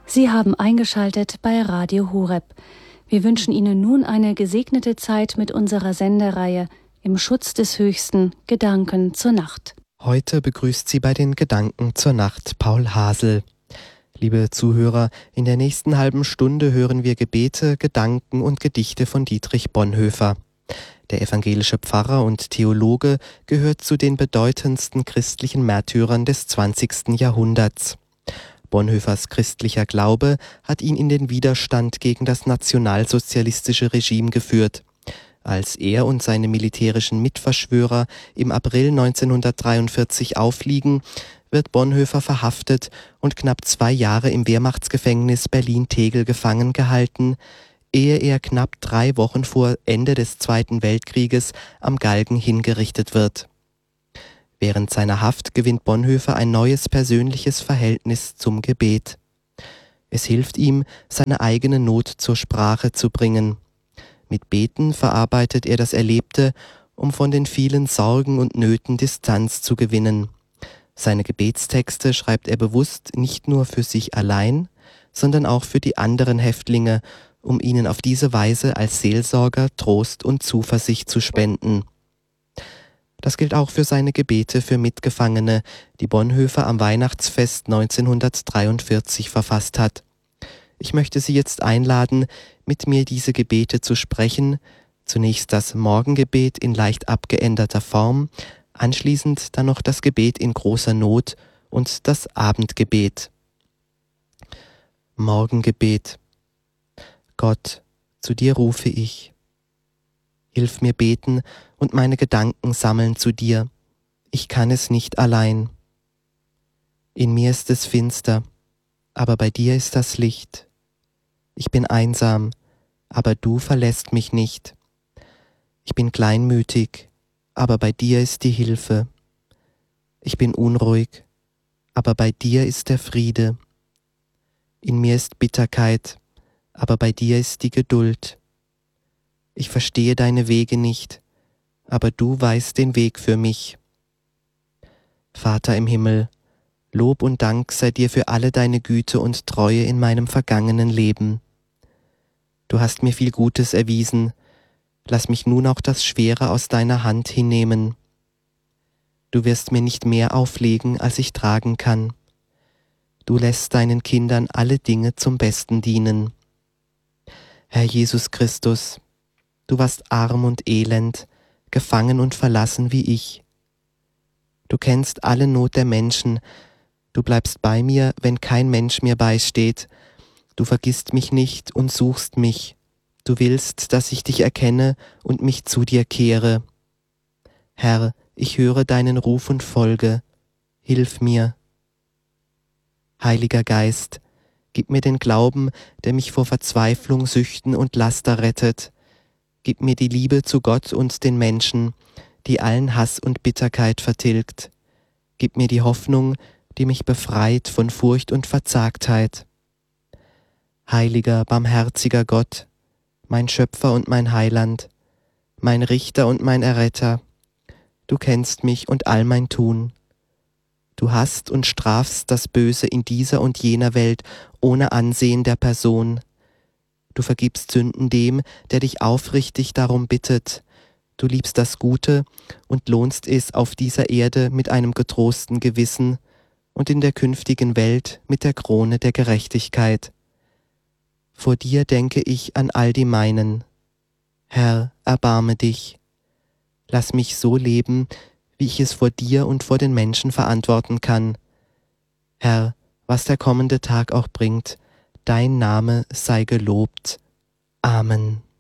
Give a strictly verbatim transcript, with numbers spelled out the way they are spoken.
Sie haben eingeschaltet bei Radio Horeb. Wir wünschen Ihnen nun eine gesegnete Zeit mit unserer Sendereihe Im Schutz des Höchsten – Gedanken zur Nacht. Heute begrüßt Sie bei den Gedanken zur Nacht Paul Hasel. Liebe Zuhörer, in der nächsten halben Stunde hören wir Gebete, Gedanken und Gedichte von Dietrich Bonhoeffer. Der evangelische Pfarrer und Theologe gehört zu den bedeutendsten christlichen Märtyrern des zwanzigsten Jahrhunderts. Bonhoeffers christlicher Glaube hat ihn in den Widerstand gegen das nationalsozialistische Regime geführt. Als er und seine militärischen Mitverschwörer im April neunzehnhundertdreiundvierzig auffliegen, wird Bonhoeffer verhaftet und knapp zwei Jahre im Wehrmachtsgefängnis Berlin-Tegel gefangen gehalten, ehe er knapp drei Wochen vor Ende des Zweiten Weltkrieges am Galgen hingerichtet wird. Während seiner Haft gewinnt Bonhoeffer ein neues persönliches Verhältnis zum Gebet. Es hilft ihm, seine eigene Not zur Sprache zu bringen. Mit Beten verarbeitet er das Erlebte, um von den vielen Sorgen und Nöten Distanz zu gewinnen. Seine Gebetstexte schreibt er bewusst nicht nur für sich allein, sondern auch für die anderen Häftlinge, um ihnen auf diese Weise als Seelsorger Trost und Zuversicht zu spenden. Das gilt auch für seine Gebete für Mitgefangene, die Bonhoeffer am Weihnachtsfest neunzehnhundertdreiundvierzig verfasst hat. Ich möchte Sie jetzt einladen, mit mir diese Gebete zu sprechen, zunächst das Morgengebet in leicht abgeänderter Form, anschließend dann noch das Gebet in großer Not und das Abendgebet. Morgengebet. Gott, zu dir rufe ich. Hilf mir beten und meine Gedanken sammeln zu dir. Ich kann es nicht allein. In mir ist es finster, aber bei dir ist das Licht. Ich bin einsam, aber du verlässt mich nicht. Ich bin kleinmütig, aber bei dir ist die Hilfe. Ich bin unruhig, aber bei dir ist der Friede. In mir ist Bitterkeit, aber bei dir ist die Geduld. Ich verstehe deine Wege nicht, aber du weißt den Weg für mich. Vater im Himmel, Lob und Dank sei dir für alle deine Güte und Treue in meinem vergangenen Leben. Du hast mir viel Gutes erwiesen, lass mich nun auch das Schwere aus deiner Hand hinnehmen. Du wirst mir nicht mehr auflegen, als ich tragen kann. Du lässt deinen Kindern alle Dinge zum Besten dienen. Herr Jesus Christus, du warst arm und elend, gefangen und verlassen wie ich. Du kennst alle Not der Menschen, du bleibst bei mir, wenn kein Mensch mir beisteht. Du vergisst mich nicht und suchst mich. Du willst, dass ich dich erkenne und mich zu dir kehre. Herr, ich höre deinen Ruf und folge. Hilf mir. Heiliger Geist, gib mir den Glauben, der mich vor Verzweiflung, Süchten und Laster rettet. Gib mir die Liebe zu Gott und den Menschen, die allen Hass und Bitterkeit vertilgt. Gib mir die Hoffnung, die mich befreit von Furcht und Verzagtheit. Heiliger, barmherziger Gott, mein Schöpfer und mein Heiland, mein Richter und mein Erretter, du kennst mich und all mein Tun. Du hast und strafst das Böse in dieser und jener Welt ohne Ansehen der Person. Du vergibst Sünden dem, der dich aufrichtig darum bittet. Du liebst das Gute und lohnst es auf dieser Erde mit einem getrosten Gewissen und in der künftigen Welt mit der Krone der Gerechtigkeit. Vor dir denke ich an all die meinen. Herr, erbarme dich. Lass mich so leben, wie ich es vor dir und vor den Menschen verantworten kann. Herr, was der kommende Tag auch bringt, dein Name sei gelobt. Amen.